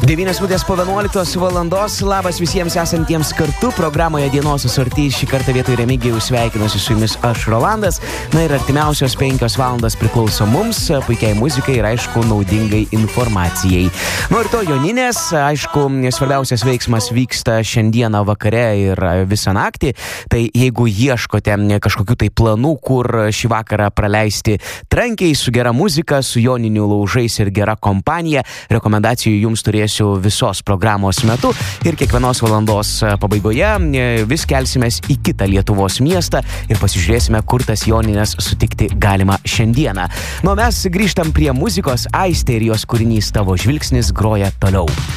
9:11 po 11 valandos. Labas visiems esantiems kartu programoje Dienos asortys. Šį kartą vietoj Remigijaus sveikinuosi su jumis aš, Rolandas. Na ir artimiausios 5 valandos priklauso mums, puikiai muzikai ir aišku naudingai informacijai. Nu ir to Joninės, aišku, svarbiausias veiksmas vyksta šiandieną vakare ir visą naktį. Tai jeigu ieškote kažkokių tai planų, kur šį vakarą praleisti trankiai, su gera muzika, su joninių laužais ir gera kompanija, rekomendacijų jums turėsiu visos programos metu ir kiekvienos valandos pabaigoje vis kelsimės į kitą Lietuvos miestą ir pasižiūrėsime, kur tas jonines sutikti galima šiandieną. Nu, mes grįžtam prie muzikos. Aistė ir jos kūrinys Tavo žvilgsnis groja toliau.